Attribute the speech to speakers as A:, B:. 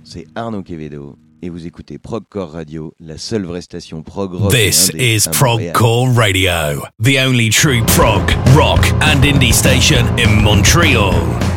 A: c'est Arnaud Quevedo et vous écoutez Progcore Radio, la seule vraie station prog rock.
B: This is Progcore Radio, the only true prog, rock and indie station in Montreal.